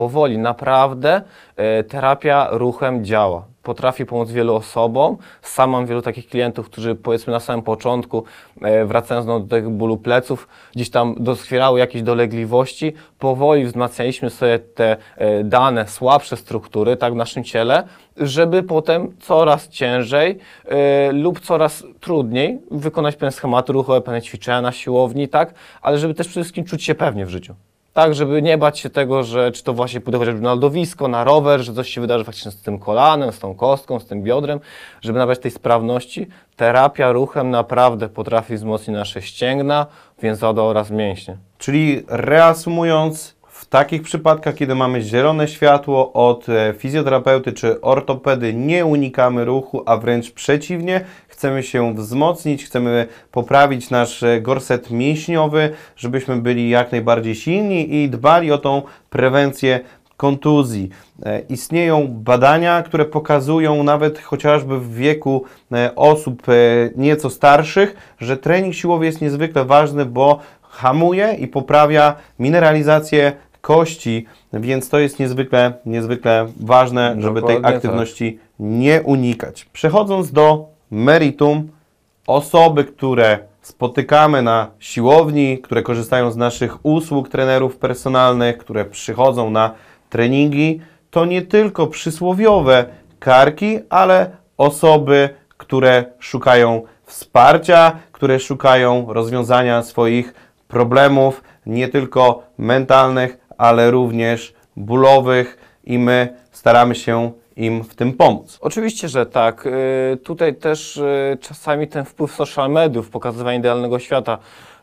Powoli, naprawdę terapia ruchem działa. Potrafi pomóc wielu osobom. Sam mam wielu takich klientów, którzy powiedzmy na samym początku, wracając do tych bólu pleców, gdzieś tam doskwierały jakieś dolegliwości. Powoli wzmacnialiśmy sobie te dane, słabsze struktury tak, w naszym ciele, żeby potem coraz ciężej lub coraz trudniej wykonać pewne schematy ruchowe, pewne ćwiczenia na siłowni, tak, ale żeby też przede wszystkim czuć się pewnie w życiu. Tak, żeby nie bać się tego, że czy to właśnie pójdę chociażby na lodowisko, na rower, że coś się wydarzy faktycznie z tym kolanem, z tą kostką, z tym biodrem, żeby nabrać tej sprawności. Terapia ruchem naprawdę potrafi wzmocnić nasze ścięgna, więzadła oraz mięśnie. Czyli reasumując, w takich przypadkach, kiedy mamy zielone światło od fizjoterapeuty czy ortopedy, nie unikamy ruchu, a wręcz przeciwnie, chcemy się wzmocnić, chcemy poprawić nasz gorset mięśniowy, żebyśmy byli jak najbardziej silni i dbali o tą prewencję kontuzji. Istnieją badania, które pokazują nawet chociażby w wieku osób nieco starszych, że trening siłowy jest niezwykle ważny, bo hamuje i poprawia mineralizację kości, więc to jest niezwykle ważne, żeby tej aktywności nie unikać. Przechodząc do meritum, osoby, które spotykamy na siłowni, które korzystają z naszych usług trenerów personalnych, które przychodzą na treningi, to nie tylko przysłowiowe karki, ale osoby, które szukają wsparcia, które szukają rozwiązania swoich problemów, nie tylko mentalnych, ale również bólowych i my staramy się im w tym pomóc. Oczywiście, że tak. Tutaj też czasami ten wpływ social mediów, pokazywanie idealnego świata,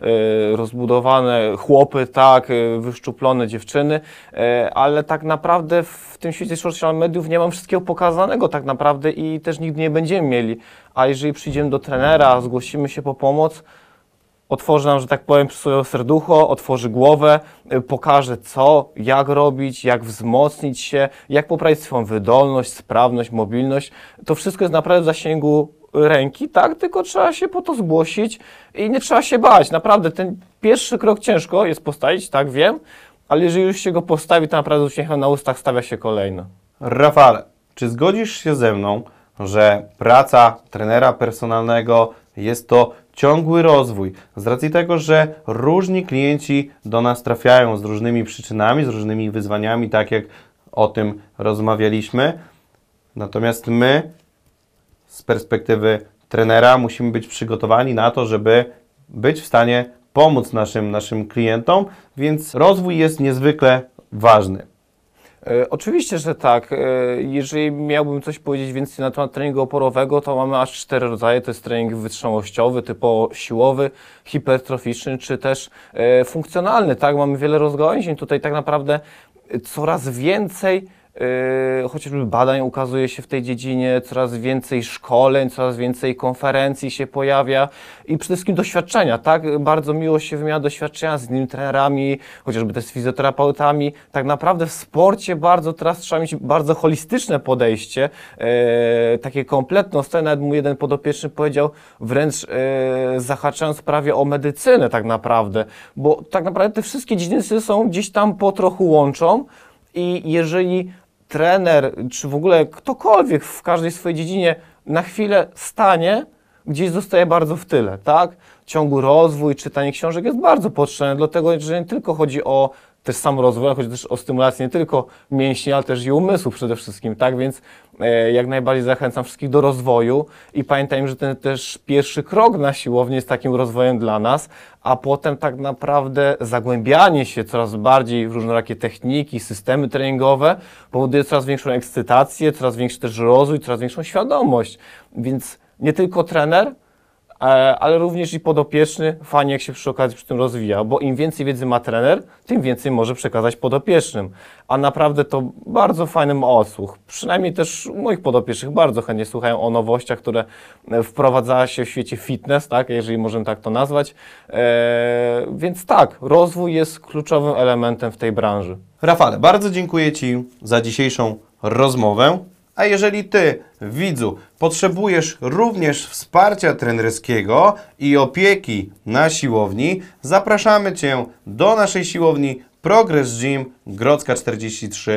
rozbudowane chłopy, tak, wyszczuplone dziewczyny, ale tak naprawdę w tym świecie social mediów nie mam wszystkiego pokazanego tak naprawdę i też nigdy nie będziemy mieli. A jeżeli przyjdziemy do trenera, zgłosimy się po pomoc, otworzy nam, że tak powiem, swoje serducho, otworzy głowę, pokaże co, jak robić, jak wzmocnić się, jak poprawić swoją wydolność, sprawność, mobilność. To wszystko jest naprawdę w zasięgu ręki, tak? Tylko trzeba się po to zgłosić i nie trzeba się bać. Naprawdę ten pierwszy krok ciężko jest postawić, tak wiem, ale jeżeli już się go postawi, to naprawdę z uśmiechem na ustach stawia się kolejne. Rafale, czy zgodzisz się ze mną, że praca trenera personalnego jest to ciągły rozwój, z racji tego, że różni klienci do nas trafiają z różnymi przyczynami, z różnymi wyzwaniami, tak jak o tym rozmawialiśmy. Natomiast my z perspektywy trenera musimy być przygotowani na to, żeby być w stanie pomóc naszym klientom, więc rozwój jest niezwykle ważny. Oczywiście, że tak. Jeżeli miałbym coś powiedzieć więcej na temat treningu oporowego, to mamy aż 4 rodzaje. To jest trening wytrzymałościowy, typowo siłowy, hipertroficzny, czy też funkcjonalny. Tak, mamy wiele rozgałęzień. Tutaj tak naprawdę coraz więcej chociażby badań ukazuje się w tej dziedzinie, coraz więcej szkoleń, coraz więcej konferencji się pojawia i przede wszystkim doświadczenia, tak? Bardzo miło się wymienia doświadczenia z innymi trenerami, chociażby też z fizjoterapeutami. Tak naprawdę w sporcie bardzo teraz trzeba mieć bardzo holistyczne podejście, takie kompletne. Ostatnio nawet mój jeden podopieczny powiedział, wręcz zahaczając prawie o medycynę tak naprawdę, bo tak naprawdę te wszystkie dziedziny są gdzieś tam po trochu łączą i jeżeli trener, czy w ogóle ktokolwiek w każdej swojej dziedzinie na chwilę stanie, gdzieś zostaje bardzo w tyle, tak? Ciągły rozwój, czytanie książek jest bardzo potrzebne, dlatego że nie tylko chodzi o też sam rozwój, ale chodzi też o stymulację nie tylko mięśni, ale też i umysłu przede wszystkim, tak? Więc jak najbardziej zachęcam wszystkich do rozwoju i pamiętajmy, że ten też pierwszy krok na siłowni jest takim rozwojem dla nas, a potem tak naprawdę zagłębianie się coraz bardziej w różnorakie techniki, systemy treningowe powoduje coraz większą ekscytację, coraz większy też rozwój, coraz większą świadomość. Więc nie tylko trener, ale również i podopieczny, fajnie jak się przy okazji przy tym rozwija, bo im więcej wiedzy ma trener, tym więcej może przekazać podopiecznym. A naprawdę to bardzo fajny odsłuch. Przynajmniej też moich podopiecznych bardzo chętnie słuchają o nowościach, które wprowadza się w świecie fitness, tak, jeżeli możemy tak to nazwać. Więc tak, rozwój jest kluczowym elementem w tej branży. Rafale, bardzo dziękuję Ci za dzisiejszą rozmowę. A jeżeli Ty, widzu, potrzebujesz również wsparcia trenerskiego i opieki na siłowni, zapraszamy Cię do naszej siłowni Progress Gym, Grodzka 43